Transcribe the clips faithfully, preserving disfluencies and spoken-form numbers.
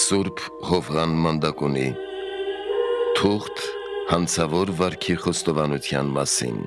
Սուրբ Հովհան Մանդակունի Թուղթ հանցավոր վարքի խոստովանության մասին։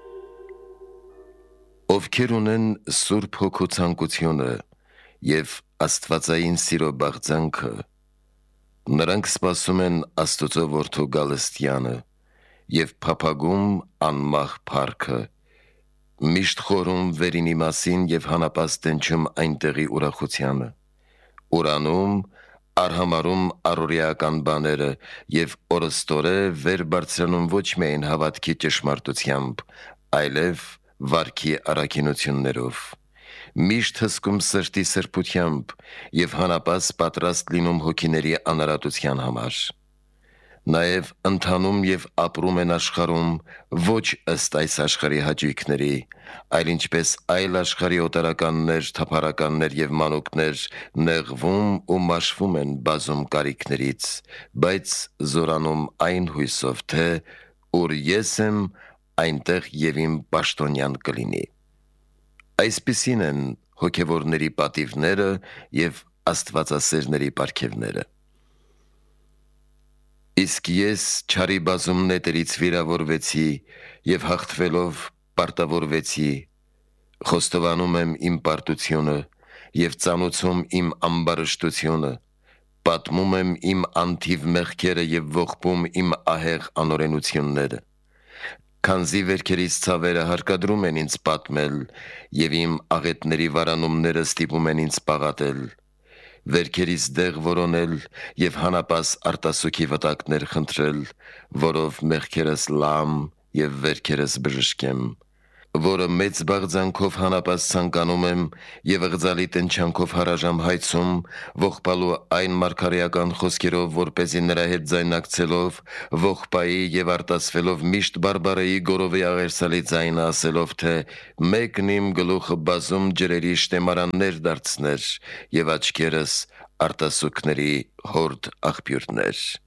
Ովքեր ունեն Սուրբ Հոգու ցանկությունը և աստվածային սիրո բաղձանքը, նրանք սպասում են Աստծո Որդու գալստյանը և փափագում անմահ փառքը, միշտ խորհում վերինի մասին և հանապաստ դենչում այնտեղի ուրախությանը, ուրանում, արհամարհում առօրեական բաները և օրըստօրե վեր բարձրանում ոչ միայն հավատքի ճշմարտությամբ, այլև վարքի առաքինություններով, միշտ հսկում սրտի սրբությամբ և հանապաստ պատրաստ լինում հոգիների անարատության համար, նաև ընթանում և ապրում են աշխարհում ոչ ըստ այս աշխարհի հաճույքների, այլ ինչպես այլ աշխարհի օտարականներ, թափառականներ և մանուկներ նեղվում ու մաշվում են բազում կարիքներից, բայց զորանում այն հույսով, թե ուր ես եմ, այնտեղ և իմ պաշտոնյան կլինի։ Այսպիսին են հոգևորների պատիվները և աստվածասերների պարգևները։ Իսկ ես չարի բազում նետերից վիրավորվեցի և հաղթվելով պարտավորվեցի, խոստովանում եմ իմ պարտությունը և ծանուցում իմ ամբարշտությունը, պատմում եմ իմ անթիվ մեղքերը և ողբում իմ ահեղ անօրենությունները, քանզի վերքերիս ցավերը հարկադրում են ինձ պատմել և իմ աղետների վարանումները ստիպում են ինձ պաղատել, վերքերիս դեղ որոնել և հանապաստ արտասուքի վտակներ խնդրել, որով մեղքերս լամ և վերքերս բժշկեմ, որը մեծ բաղձանքով հանապաստ ցանկանում եմ և ըղձալի տնչանքով հարաժամ-հայցում, ողբալու այն մարգարեական խոսքերով, որպեսզի նրա հետ ձայնակցելով, ողբայի և արտասվելով միշտ բարբառեի գորովի աղերսալի ձայնը ասելով, թե մեկն իմ գլուխը բազում ջրերի շտեմարաններ դարձներ և աչքերս արտասուքների հորդ աղբյուրներ։